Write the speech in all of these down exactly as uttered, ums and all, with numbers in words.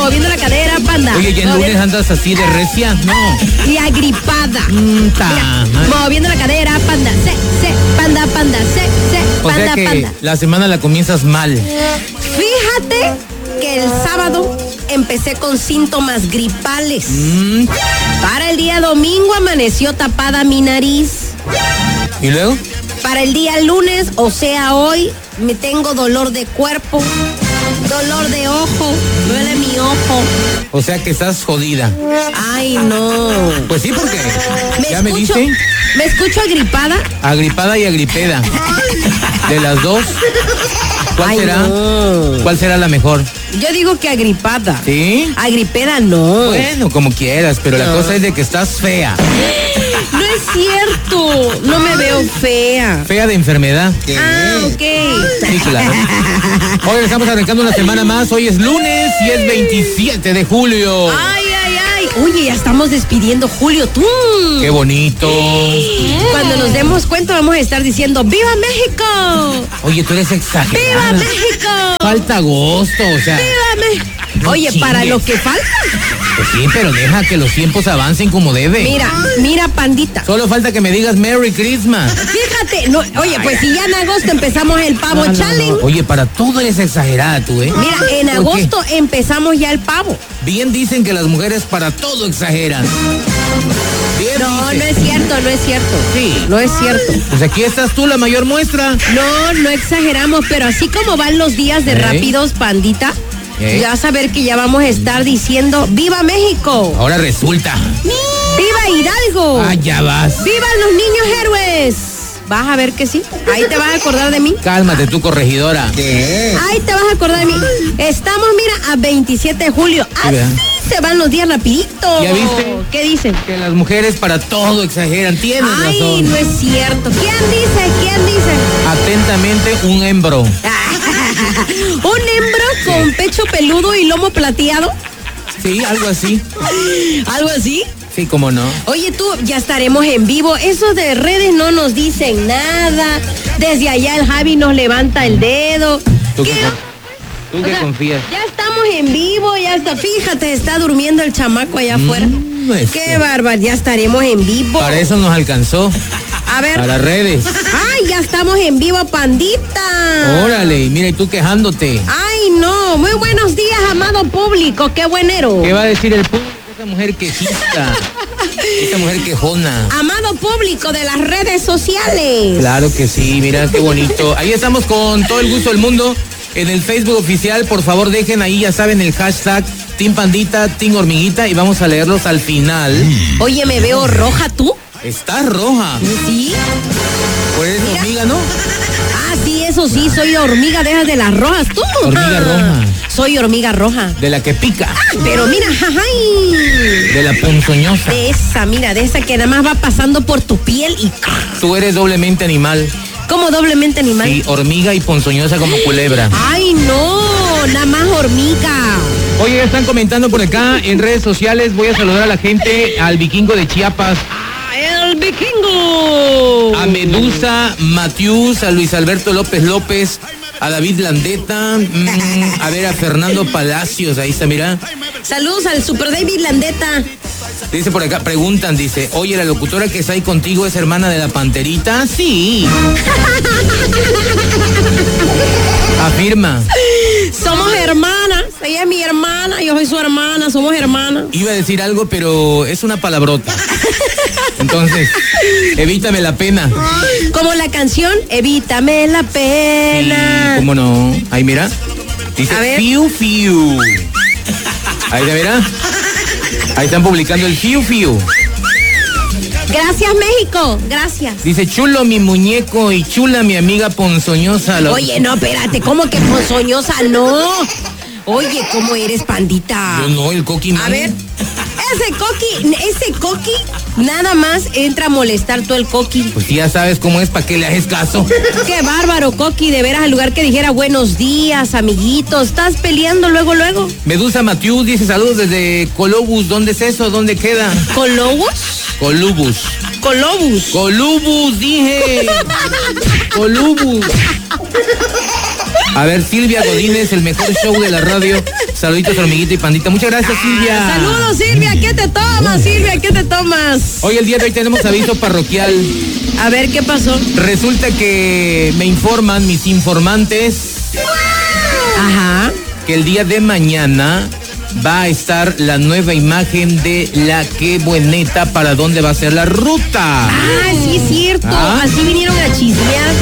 moviendo la cadera, panda. Oye, ya el lunes andas así de recia, no. Y agripada. Mm, Mira, moviendo la cadera, panda, se, se, panda, panda, se, se, o panda, sea que panda. la semana la comienzas mal. Fíjate que el sábado empecé con síntomas gripales. Mm. Para el día domingo amaneció tapada mi nariz. ¿Y luego? Para el día lunes, o sea hoy, me tengo dolor de cuerpo, dolor de ojo, duele mi ojo. O sea que estás jodida. Ay, no. Pues sí, porque ¿Me ya escucho, me dice. ¿Me escucho agripada? Agripada y agripeda. De las dos, ¿cuál Ay, será? No. ¿Cuál será la mejor? Yo digo que agripada. ¿Sí? Agripeda no. Bueno, como quieras, pero no. La cosa es de que estás fea. No es cierto, no me veo fea. Fea de enfermedad. ¿Qué? Ah, ok. Sí, claro. Hoy estamos arrancando una semana más, hoy es lunes y es veintisiete de julio. Ay, ay, ay. Oye, ya estamos despidiendo julio, tú. Qué bonito. Cuando nos demos cuenta vamos a estar diciendo ¡Viva México! Oye, tú eres exagerada. ¡Viva México! Falta agosto, o sea. ¡Viva México! No Oye, chingues. para lo que falta. Pues sí, pero deja que los tiempos avancen como debe. Mira, mira, pandita. Solo falta que me digas Merry Christmas. Fíjate, no, oye, pues si ya en agosto empezamos el pavo no, no, challenge. No. Oye, para todo eres exagerada tú, ¿eh? Mira, en agosto empezamos ya el pavo. Bien dicen que las mujeres para todo exageran. Bien no, dicen. no es cierto, no es cierto. Sí. No es cierto. Pues aquí estás tú, la mayor muestra. No, no exageramos, pero así como van los días de ¿Eh? rápidos, pandita, ¿Eh? ya saber que ya vamos a estar diciendo ¡Viva México! Ahora resulta. ¡Viva Hidalgo! Ah, ya vas. ¡Vivan los niños héroes! Vas a ver que sí. Ahí te vas a acordar de mí. Cálmate tú, corregidora. ¿Qué? Ahí te vas a acordar de mí. Estamos, mira, a veintisiete de julio. Así se van los días rapidito. ¿Ya viste? ¿Qué dicen? Que las mujeres para todo exageran. Tienes Ay, razón. Ay, no es cierto. ¿Quién dice? ¿Quién dice? Atentamente, un hembro. ¿Un hembro con sí. pecho peludo y lomo plateado? Sí, algo así. ¿Algo así? Sí, cómo no. Oye, tú, ya estaremos en vivo. Eso de redes no nos dicen nada. Desde allá el Javi nos levanta el dedo. ¿Tú ¿Qué? qué, tú o qué sea, confías? Ya estamos en vivo, ya está. Fíjate, está durmiendo el chamaco allá mm, afuera. Es Qué que... bárbaro, ya estaremos en vivo. Para eso nos alcanzó. A ver. A las redes. Ay, ya estamos en vivo, pandita. Órale, mira, y tú quejándote. Ay, no. Muy buenos días, amado público. Qué buenero. ¿Qué va a decir el público? Esa mujer quejista. Esa mujer quejona. Amado público de las redes sociales. Claro que sí, mira qué bonito. Ahí estamos con todo el gusto del mundo. En el Facebook oficial, por favor, dejen ahí, ya saben, el hashtag Team Pandita, Team Hormiguita, y vamos a leerlos al final. Oye, ¿me veo roja tú? Estás roja. ¿Sí? Pues eres Mira. hormiga, ¿no? Ah, sí, eso sí, soy hormiga de esas de las rojas, tú. Hormiga roja. Soy hormiga roja. De la que pica. Ah, pero mira, jajay. De la ponzoñosa. De esa, mira, de esa que nada más va pasando por tu piel y... Tú eres doblemente animal. ¿Cómo doblemente animal? Sí, hormiga y ponzoñosa como culebra. Ay, no, nada más hormiga. Oye, ya están comentando por acá en redes sociales. Voy a saludar a la gente, al vikingo de Chiapas. ¡El vikingo! A Medusa, Matius, a Luis Alberto López López, a David Landeta, mmm, a ver, a Fernando Palacios, ahí está, mira. Saludos al Super David Landeta. Dice por acá, preguntan, dice, oye, ¿la locutora que está ahí contigo es hermana de la Panterita? Sí. Afirma. Somos hermanas, ella es mi hermana, yo soy su hermana, somos hermanas. Iba a decir algo, pero es una palabrota. Entonces, evítame la pena. Como la canción, evítame la pena. Sí, ¿cómo no? Ahí mira. Dice, fiu, fiu. Ahí te mira. Ahí están publicando el fiu, fiu. Gracias, México, gracias. Dice, chulo mi muñeco y chula mi amiga ponzoñosa. Lo... Oye, no, espérate, ¿cómo que ponzoñosa? No. Oye, ¿cómo eres, pandita? Yo no, el coqui. A ver, ese coqui, ese coqui, nada más entra a molestar tú el coqui. Pues ya sabes cómo es, ¿para qué le haces caso? Qué bárbaro, coqui, de veras, al lugar que dijera buenos días, amiguitos, estás peleando luego, luego. Medusa Matius dice, saludos desde Colobus, ¿dónde es eso? ¿Dónde queda? ¿Colobus? Colubus. Colobus. Colubus, dije. Colubus. A ver, Silvia Godínez, el mejor show de la radio. Saluditos, hormiguita y pandita. Muchas gracias, Silvia. Ah, saludos, Silvia. ¿Qué te tomas, Silvia? ¿Qué te tomas? Hoy, el día de hoy, tenemos aviso parroquial. A ver, ¿qué pasó? Resulta que me informan mis informantes. Ajá. Que el día de mañana va a estar la nueva imagen de la Qué Bueneta, para dónde va a ser la ruta. Ah, sí es cierto. ¿Ah? Así vinieron a chismear.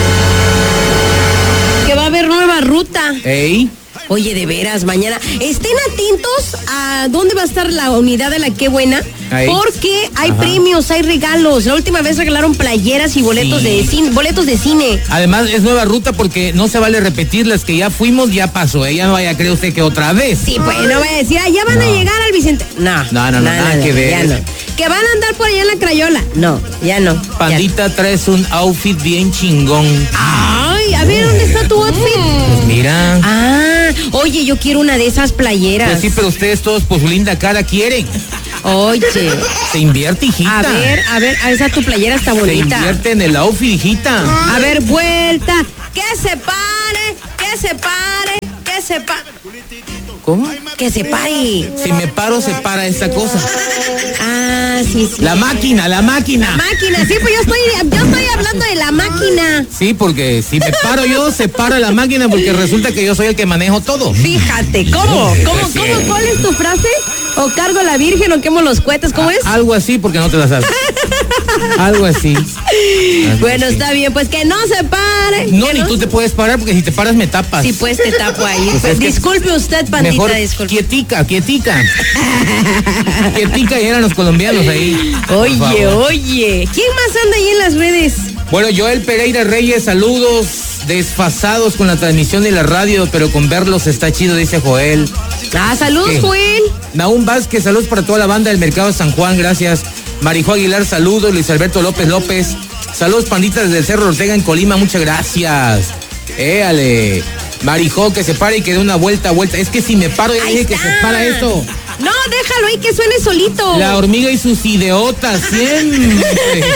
Que va a haber nueva ruta. Ey. Oye, de veras, mañana. Estén atentos a dónde va a estar la unidad de la Qué Buena. Ahí. Porque hay Ajá. premios, hay regalos. La última vez regalaron playeras y boletos sí. de cine, boletos de cine. Además, es nueva ruta porque no se vale repetir las que ya fuimos, ya pasó. Ella ¿eh? No vaya a creer usted que otra vez. Sí, pues no vaya a decir, ah, ya van no. a llegar al Vicente. No, no, no, no, nada, nada que ver. Ya no. Que van a andar por allá en la Crayola. No, ya no. Pandita, ya. traes un outfit bien chingón. Ay, a ver, ¿dónde está tu outfit? Pues mira. Ah, oye, yo quiero una de esas playeras. Pues sí, pero ustedes todos por su linda cara quieren. Oye. Se invierte, hijita. A ver, a ver, a esa tu playera está bonita. Se invierte en el outfit, hijita. A ver, vuelta. Que se pare, que se pare, que se pare. ¿Cómo? Que se pare. Si me paro, se para esta cosa. Ah, sí, sí. La máquina, la máquina. La máquina, sí, pues yo estoy, yo estoy hablando de la máquina. Sí, porque si me paro yo, se para la máquina, porque resulta que yo soy el que manejo todo. Fíjate, ¿cómo? ¿Cómo? Pues sí. ¿Cómo? ¿Cuál es tu frase? ¿O cargo a la Virgen o quemo los cohetes? ¿Cómo es? Algo así, porque no te la sabes. Algo así. Bueno, está bien, pues que no se pare. No, ni no... tú te puedes parar, porque si te paras me tapas. Sí, pues te tapo ahí. Pues pues disculpe usted, pandita, mejor disculpe. Quietica, quietica. Quietica, y eran los colombianos ahí. Oye, oye. ¿Quién más anda ahí en las redes? Bueno, Joel Pereira Reyes, saludos. Desfasados con la transmisión de la radio, pero con verlos está chido, dice Joel. Ah, saludos, ¿Qué? Joel. Nahum Vázquez, saludos para toda la banda del Mercado San Juan, gracias. Marijo Aguilar, saludos. Luis Alberto López López, saludos, pandita, desde el Cerro Ortega en Colima, muchas gracias. Éale. Marijo, que se pare y que dé una vuelta, vuelta. Es que si me paro, ya ahí dije está. que se para esto. No, déjalo ahí que suene solito. La hormiga y sus ideotas, siempre.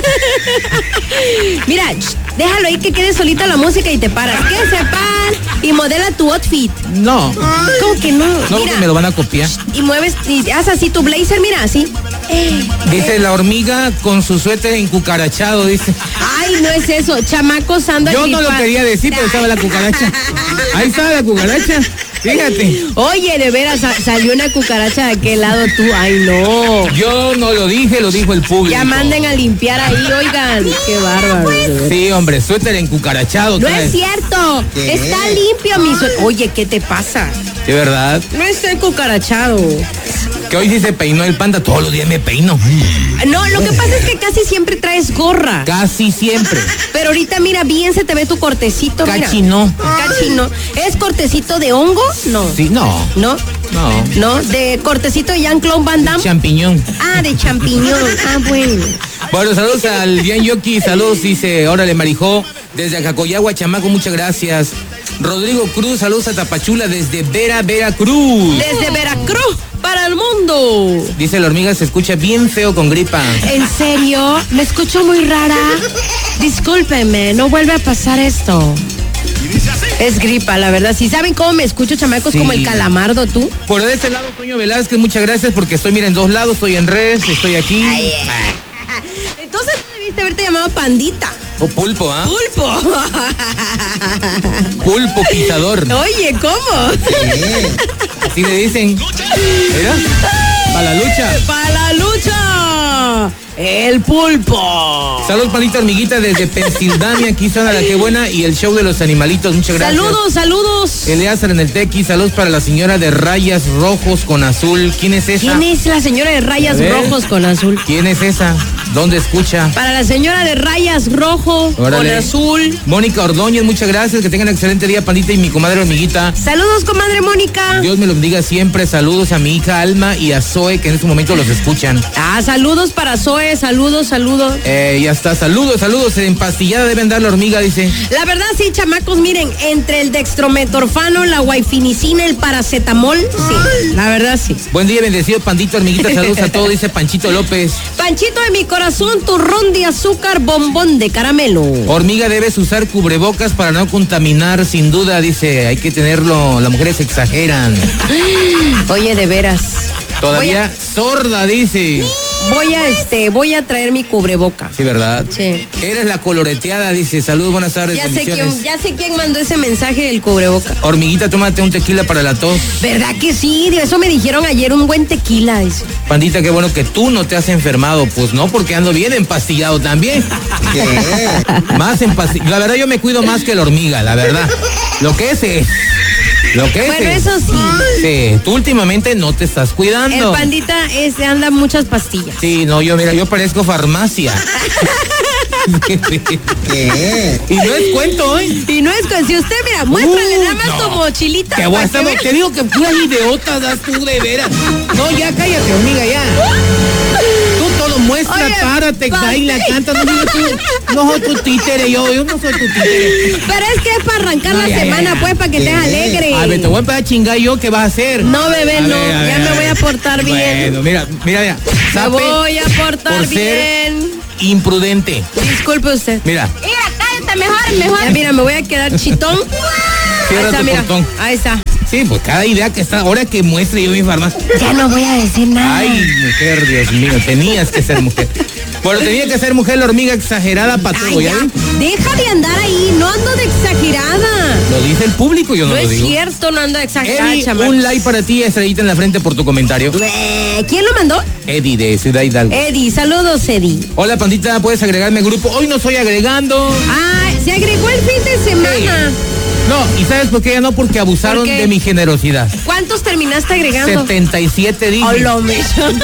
Mira, déjalo ahí que quede solita la música y te paras. Que se pare y modela tu outfit. No. ¿Cómo que no? No, mira, que me lo van a copiar. Y mueves, y haz así tu blazer, mira, así. Eh, dice eh. la hormiga con su suéter encucarachado, dice. Ay, no es eso, chamacos anda. Yo no lo quería decir, pero estaba la cucaracha. Ahí estaba la cucaracha. Fíjate. Oye, de veras, salió una cucaracha de aquel lado tú. Ay, no. Yo no lo dije, lo dijo el público. Ya manden a limpiar ahí, oigan. Qué bárbaro. Sí, hombre, suéter encucarachado. No es cierto. ¿Qué? Está limpio mi suéter. Oye, ¿qué te pasa? ¿De verdad? No está encucarachado. Que hoy sí se peinó el panda, todos los días me peino. No, lo que pasa es que casi siempre traes gorra. Casi siempre. Pero ahorita mira, bien se te ve tu cortecito. Cachino. Cachino. ¿Es cortecito de hongo? No. Sí, no. ¿No? No. ¿No? ¿De cortecito de Jean-Claude Van Damme? Champiñón. Ah, de champiñón. Ah, bueno. Bueno, saludos al Dian Yoki, saludos, dice, órale, Marijó, desde Acacoyagua, chamaco, muchas gracias. Rodrigo Cruz, saludos a Tapachula desde Vera, Veracruz. Desde Veracruz para el mundo. Dice la hormiga, se escucha bien feo con gripa. ¿En serio? ¿Me escucho muy rara? Discúlpeme, no vuelve a pasar esto. Es gripa, la verdad. Si saben cómo me escucho, chamacos, sí. Como el calamardo, tú. Por de este lado, Toño Velázquez, muchas gracias porque estoy, mira, en dos lados, estoy en redes, estoy aquí. Ay, entonces debiste haberte llamado Pandita. O Pulpo, ¿ah? ¿eh? Pulpo. Pulpo pisador. Oye, ¿cómo? Sí. Así le dicen. Mira, para la lucha. Para la lucha. El Pulpo. Saludos, Pandita Hormiguita, desde Pensilvania. Aquí suena la Qué Buena y el show de los animalitos. Muchas gracias. Saludos, saludos. Eleazar en el Tequi. Saludos para la señora de rayas rojos con azul. ¿Quién es esa? ¿Quién es la señora de rayas rojos con azul? ¿Quién es esa? ¿Dónde escucha? Para la señora de rayas rojo Órale. Con azul. Mónica Ordóñez, muchas gracias. Que tengan un excelente día, Pandita, y mi comadre Hormiguita. Saludos, comadre Mónica. Dios me los bendiga siempre. Saludos a mi hija Alma y a Zoe, que en este momento los escuchan. Ah, saludos para Zoe. Saludos, saludos. Eh, ya está. Saludos, saludos. Empastillada deben dar la hormiga, dice. La verdad, sí, chamacos, miren, entre el dextrometorfano, la guayfinicina, el paracetamol, sí, la verdad, sí. Buen día, bendecido, Pandita Hormiguita. Saludos a todos, dice Panchito López. Panchito de mi corazón. corazón, turrón de azúcar, bombón de caramelo. Hormiga, debes usar cubrebocas para no contaminar, sin duda, dice, hay que tenerlo, las mujeres exageran. Oye, de veras. Todavía a... sorda, dice. Voy a este, voy a traer mi cubreboca. Sí, ¿verdad? Sí. Eres la coloreteada, dice. Saludos, buenas tardes. Ya sé quién, ya sé quién mandó ese mensaje del cubreboca. Hormiguita, tómate un tequila para la tos. ¿Verdad que sí? De eso me dijeron ayer, un buen tequila. Eso. Pandita, qué bueno que tú no te has enfermado. Pues no, porque ando bien empastillado también. ¿Qué? Más empastillado. La verdad, yo me cuido más que la hormiga, la verdad. Lo que es es. Lo que bueno, es, eso sí. Sí, tú últimamente no te estás cuidando. El Pandita es, anda muchas pastillas. Sí, no, yo mira, yo parezco farmacia. ¿Qué? Y no es cuento, ¿eh? Y no es cuento. Si usted, mira, muéstrale uh, nada más no. tu mochilita. Te, voy a estar, te digo que puras idiotas das tú de veras. No, ya cállate, hormiga, ya. Tú todo muestra, oye, párate, baila, canta, no digas tú. No soy tu títere, yo, yo no soy tu títere. Pero es que es para arrancar no, la ya, semana, ya. pues, para que estés alegre. A ver, te voy a empezar a chingar yo, ¿qué vas a hacer? No, bebé, a no, ver, a ver, ya a me ver. voy a portar bien. Bueno, mira, mira, mira. Me voy a portar por bien. Imprudente. Disculpe usted. Mira. Mira, cállate, mejor, mejor. Ya, mira, me voy a quedar chitón. Ahí está, mira. Portón. Ahí está. Sí, pues cada idea que está, ahora que muestre yo mi farmacia. Ya no voy a decir nada. Ay, mujer, Dios mío, tenías que ser mujer. Bueno, tenía que ser mujer la hormiga exagerada para todo, ¿ya? Deja de andar ahí, no ando de exagerada. Lo dice el público, yo no, no lo digo. No es cierto, no ando de exagerada, Eddie, chamacos. un like para ti, estrellita en la frente por tu comentario. ¿Quién lo mandó? Eddie de Ciudad Hidalgo. Eddie, saludos, Eddie. Hola, Pandita, ¿puedes agregarme al grupo? Hoy no estoy agregando. Ah, se agregó el fin de semana. Sí. No, ¿y sabes por qué ya no? Porque abusaron de mi generosidad. ¿Cuántos terminaste agregando? setenta y siete días. Oh, me...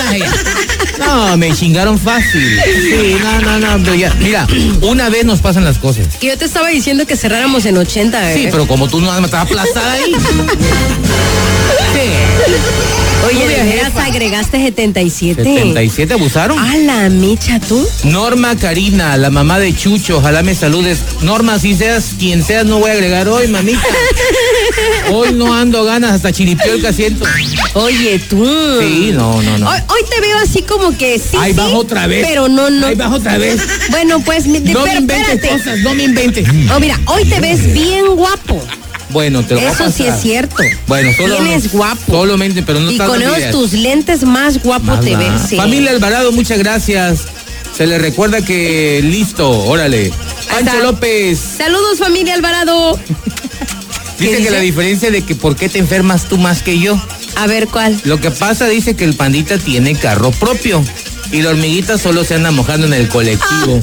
No, me chingaron fácil. Sí, no, no, no. Pero ya, mira, una vez nos pasan las cosas. Que yo te estaba diciendo que cerráramos en ochenta, ¿eh? Sí, pero como tú no me estabas aplastada ahí. Sí. Oye, ¿de veras agregaste setenta y siete? setenta y siete, ¿abusaron? A la mecha, ¿tú? Norma Karina, la mamá de Chucho, ojalá me saludes. Norma, si seas quien seas, no voy a agregar hoy, mamita. Hoy no ando ganas, hasta chiripió el asiento. Oye, tú. Sí, no, no, no. Hoy, hoy te veo así como que sí, ahí sí, bajo otra vez. Pero no, no. Ahí bajo otra vez. Bueno, pues, de, no pero, me inventes espérate. cosas, no me inventes. Oh, mira, hoy te ves bien guapo. Bueno, te lo voy a pasar. Eso sí es cierto. Bueno, solo tienes guapo. Solamente, pero no y con esos tus lentes más guapo más te ves. Sí. Familia Alvarado, muchas gracias. Se le recuerda que listo, órale. Pancho Hasta. López. Saludos, familia Alvarado. Dice que dice? la diferencia de que por qué te enfermas tú más que yo. A ver, ¿cuál? Lo que pasa, dice que el Pandita tiene carro propio y la hormiguita solo se anda mojando en el colectivo.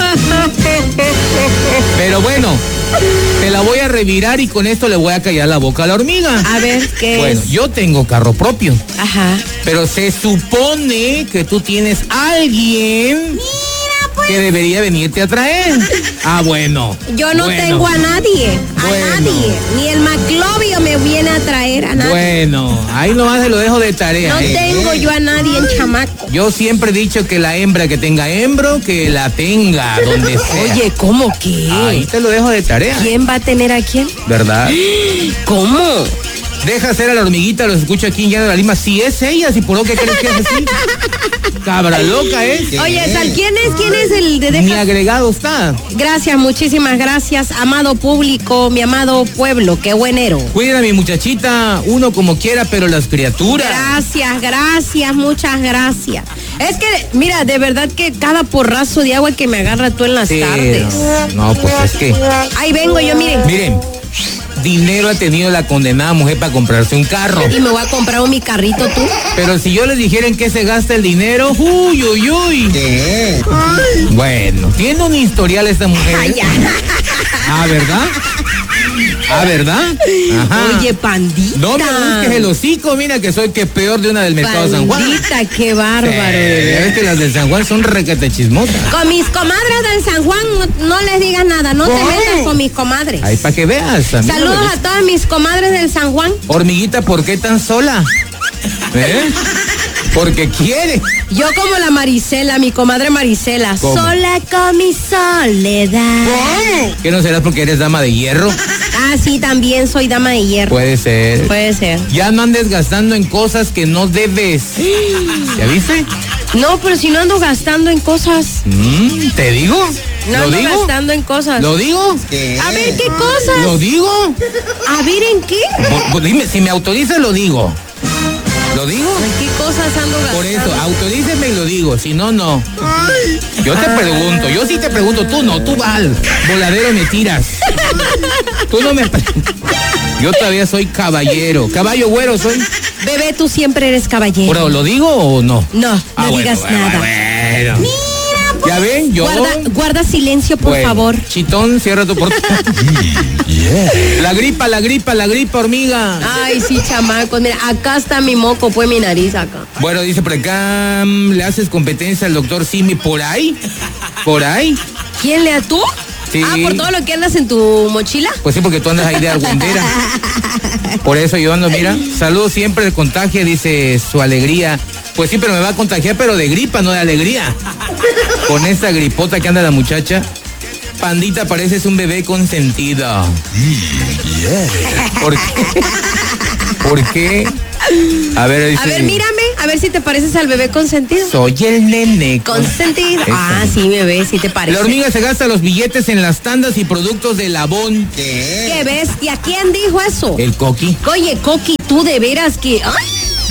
Pero bueno, te la voy a revirar y con esto le voy a callar la boca a la hormiga. A ver, ¿qué Bueno, es? yo tengo carro propio. Ajá. Pero se supone que tú tienes a alguien... Pues. que debería venirte a traer. Ah, bueno. Yo no bueno. tengo a nadie, a bueno. nadie. Ni el Maclovio me viene a traer a nadie. Bueno, ahí nomás se lo dejo de tarea. No eh. tengo yo a nadie en chamaco. Yo siempre he dicho que la hembra que tenga hembro, que la tenga donde sea. Oye, ¿cómo qué? Ahí te lo dejo de tarea. ¿Quién va a tener a quién? ¿Verdad? ¿Cómo? Deja hacer a la hormiguita, los escucho aquí en Llano de la Lima. Si es ella, si por lo que crees que es así. Cabra loca, ¿eh? Oye, Sal, ¿quién es? ¿Quién es el de deja? Mi agregado está. Gracias, muchísimas gracias, amado público, mi amado pueblo, qué buenero. Cuida a mi muchachita, uno como quiera, pero las criaturas. Gracias, gracias, muchas gracias. Es que, mira, de verdad que cada porrazo de agua que me agarra tú en las sí, tardes. No, pues es que. Ahí vengo yo, miren. Miren. Dinero ha tenido la condenada mujer para comprarse un carro. Y me voy a comprar un mi carrito tú. Pero si yo les dijera en qué se gasta el dinero, uy, uy, uy. ¿Qué? Bueno, tiene un historial esta mujer. Ay, ya. Ah, ¿verdad? Ah, ¿verdad? Ajá. Oye, Pandita. No me busques el hocico, mira que soy que peor de una del mercado de San Juan. Pandita, qué bárbaro. Sí, es que las del San Juan son requete chismosas. Con mis comadres del San Juan no, no les digas nada, no te metas con mis comadres. Ahí para que veas. A Saludos no a todas mis comadres del San Juan. Hormiguita, ¿por qué tan sola? ¿Eh? Porque quiere. Yo como la Marisela, mi comadre Marisela, ¿cómo? Sola con mi soledad. ¿Cómo? ¿Qué no serás porque eres dama de hierro? Ah, sí, también soy dama de hierro. Puede ser. Puede ser. Ya no andes gastando en cosas que no debes. ¿Ya viste? No, pero si no ando gastando en cosas. Mm, ¿Te digo? No ¿Lo ando digo? gastando en cosas. ¿Lo digo? ¿Qué? A ver, ¿qué cosas? ¿Lo digo? A ver, ¿en qué? Pues, pues dime, si me autorizas, lo digo. ¿Lo digo? ¿En qué cosas ando gastando? Por eso, autoríceme y lo digo, si no, no. Yo te pregunto, yo sí te pregunto, tú no, tú Val, voladero me tiras. Tú no me preguntas. Yo todavía soy caballero, caballo güero soy. Bebé, tú siempre eres caballero. ¿Pero lo digo o no? No, no ah, digas bueno, nada. Bueno. Mira, pues, ¿Ya ven? Yo... Guarda, guarda silencio, por bueno, favor. Chitón, cierra tu puerta. Yeah. La gripa, la gripa, la gripa, hormiga. Ay, sí, chamacos. Mira, acá está mi moco, pues mi nariz acá. Bueno, dice por acá, ¿le haces competencia al doctor Simi por ahí? ¿Por ahí? ¿Quién le da tú? Sí. Ah, ¿por todo lo que andas en tu mochila? Pues sí, porque tú andas ahí de argüendera. Por eso yo ando, mira, saludos siempre, el contagio, dice su alegría. Pues sí, pero me va a contagiar, pero de gripa, no de alegría. Con esta gripota que anda la muchacha. Pandita, pareces un bebé consentido. Yeah. ¿Por qué? ¿Por qué? A ver, dice, a ver, mírame, a ver si te pareces al bebé consentido. Soy el nene consentido. Eso. Ah, sí, bebé, sí te parece. La hormiga se gasta los billetes en las tandas y productos de Labón. ¿Qué? ¿Qué bestia? ¿Quién dijo eso? El Coqui. Oye, Coqui, tú de veras que... ¡Ay!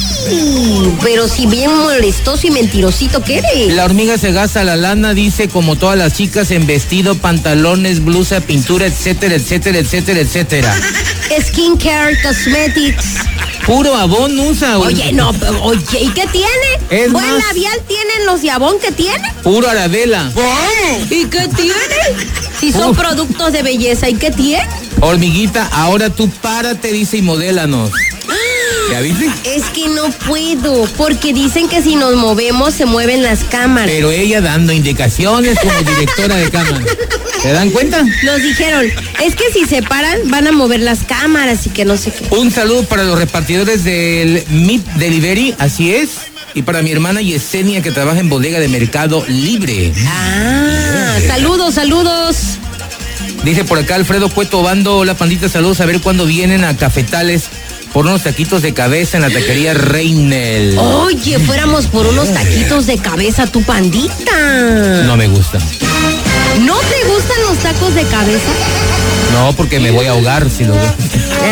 Pero si bien molestoso y mentirosito que eres. La hormiga se gasta la lana, dice, como todas las chicas, en vestido, pantalones, blusa, pintura, etcétera, etcétera, etcétera, etcétera. Skincare, cosmetics. Puro Avon usa. Oye, no, oye, ¿y qué tiene? Es ¿Buen más, labial tienen los de Avon que tiene? Puro Arabella. ¿Y qué tiene? Si son Uf. productos de belleza, ¿y qué tiene? Hormiguita, ahora tú párate, dice, y modélanos. ¿Ya viste? Es que no puedo, porque dicen que si nos movemos se mueven las cámaras. Pero ella dando indicaciones como directora de cámara. ¿Se dan cuenta? Nos dijeron, es que si se paran van a mover las cámaras y que no sé qué. Un saludo para los repartidores del Meat Delivery, así es. Y para mi hermana Yesenia, que trabaja en bodega de Mercado Libre. Ah, yeah. Saludos, saludos. Dice por acá Alfredo Cueto Bando, hola pandita, saludos, a ver cuándo vienen a Cafetales por unos taquitos de cabeza en la taquería Reinel. Oye, fuéramos por unos taquitos de cabeza, tu pandita. No me gusta. ¿No te gustan los tacos de cabeza? No, porque me voy a ahogar si lo veo.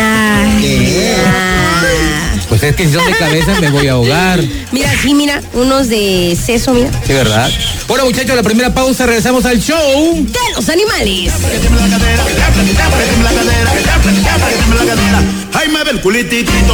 Ay, pues es que si son de cabeza me voy a ahogar. Mira, aquí, mira, unos de seso, mira. Sí, ¿verdad? Bueno, muchachos, la primera pausa, regresamos al show de los animales. Ay, mueve el culitito.